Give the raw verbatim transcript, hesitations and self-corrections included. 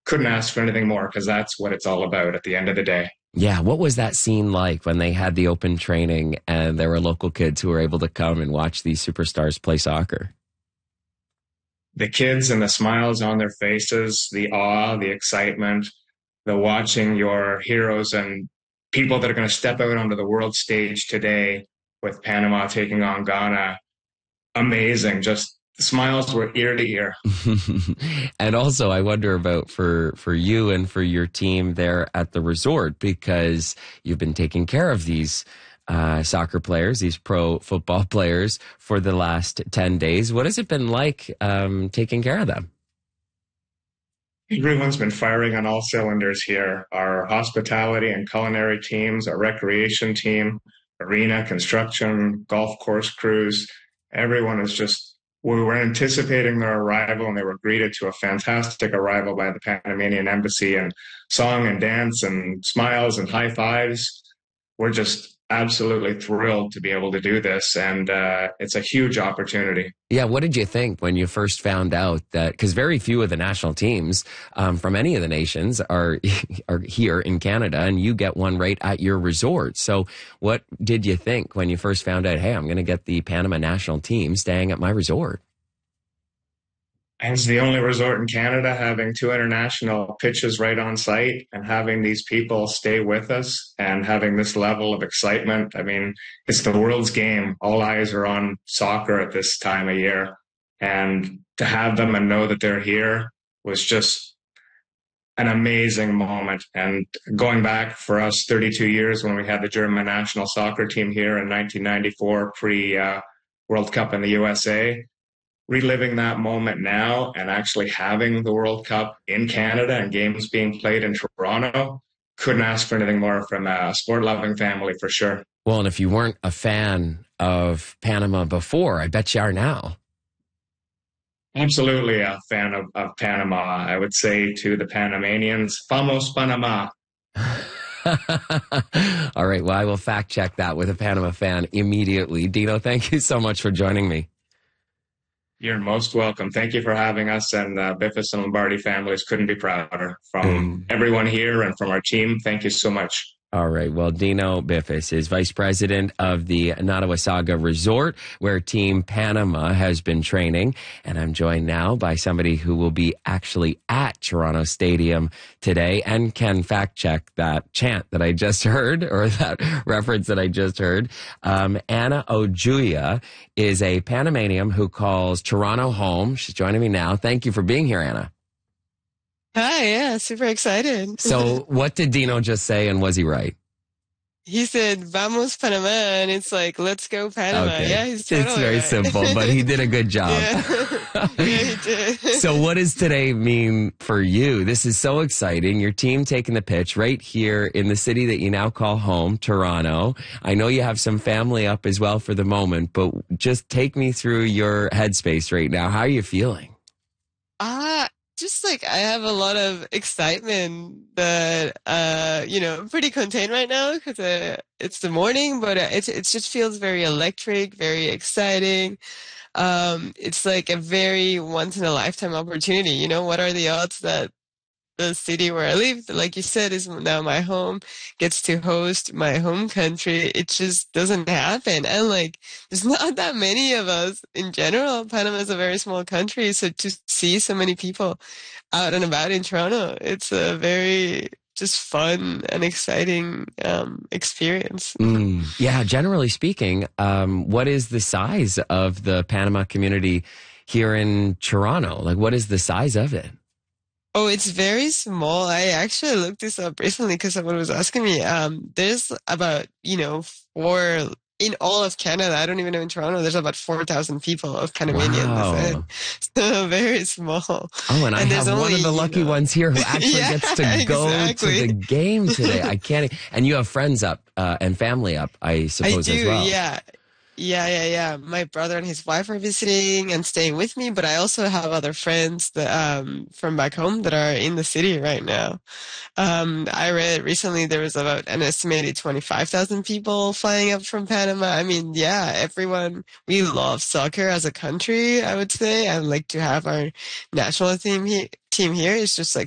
couldn't ask for anything more because that's what it's all about at the end of the day. Yeah, what was that scene like when they had the open training and there were local kids who were able to come and watch these superstars play soccer? The kids and the smiles on their faces, the awe, the excitement, the watching your heroes and people that are going to step out onto the world stage today with Panama taking on Ghana. Amazing. Just the smiles were ear to ear. And also, I wonder about for, for you and for your team there at the resort, because you've been taking care of these uh, soccer players, these pro football players for the last ten days. What has it been like um, taking care of them? Everyone's been firing on all cylinders here. Our hospitality and culinary teams, our recreation team, arena, construction, golf course crews, everyone is just, we were anticipating their arrival and they were greeted to a fantastic arrival by the Panamanian embassy, and song and dance and smiles and high fives. We're just absolutely thrilled to be able to do this, and uh, it's a huge opportunity. Yeah, what did you think when you first found out that, because very few of the national teams um, from any of the nations are are here in Canada, and you get one right at your resort. So what did you think when you first found out, hey, I'm going to get the Panama national team staying at my resort? As the only resort in Canada having two international pitches right on site and having these people stay with us and having this level of excitement. I mean, it's the world's game. All eyes are on soccer at this time of year. And to have them and know that they're here was just an amazing moment. And going back for us thirty-two years when we had the German national soccer team here in nineteen ninety-four pre uh, World Cup in the U S A, reliving that moment now and actually having the World Cup in Canada and games being played in Toronto, couldn't ask for anything more from a sport-loving family for sure. Well, and if you weren't a fan of Panama before, I bet you are now. Absolutely a fan of, of Panama. I would say to the Panamanians, Vamos Panama. All right, well, I will fact check that with a Panama fan immediately. Dino, thank you so much for joining me. You're most welcome. Thank you for having us, and the Biffis and Lombardi families couldn't be prouder. From everyone here and from our team, thank you so much. All right. Well, Dino Biffis is vice president of the Nottawasaga Resort, where Team Panama has been training. And I'm joined now by somebody who will be actually at Toronto Stadium today and can fact check that chant that I just heard, or that reference that I just heard. Um, Anna Ojuya is a Panamanian who calls Toronto home. She's joining me now. Thank you for being here, Anna. Hi, yeah, super excited. So what did Dino just say, and was he right? He said, Vamos Panama, and it's like, let's go Panama. Okay. Yeah, he's totally It's very right. simple, but he did a good job. Yeah. Yeah, he did. So what does today mean for you? This is so exciting. Your team taking the pitch right here in the city that you now call home, Toronto. I know you have some family up as well for the moment, but just take me through your headspace right now. How are you feeling? Ah, just like I have a lot of excitement that, uh, you know, I'm pretty contained right now because uh, it's the morning, but uh, it, it just feels very electric, very exciting. Um, it's like a very once in a lifetime opportunity. You know, what are the odds that the city where I live, like you said, is now my home, gets to host my home country? It just doesn't happen. And like, there's not that many of us in general. Panama is a very small country. So to see so many people out and about in Toronto, it's a very just fun and exciting um, experience. Mm, yeah, generally speaking, um, what is the size of the Panama community here in Toronto? Like, what is the size of it? Oh, it's very small. I actually looked this up recently because someone was asking me. Um, there's about, you know, four in all of Canada. I don't even know in Toronto. There's about four thousand people of Panamanians. Wow. So very small. Oh, and, And I there's have one only, of the you lucky know- ones here who actually Yeah, gets to go exactly. to the game today. I can't. And you have friends up uh, and family up, I I suppose, do, as well. yeah. Yeah, yeah, yeah. My brother and his wife are visiting and staying with me, but I also have other friends that um from back home that are in the city right now. Um, I read recently there was about an estimated twenty-five thousand people flying up from Panama. I mean, yeah, everyone, we love soccer as a country, I would say, and like to have our national team here, team here is just like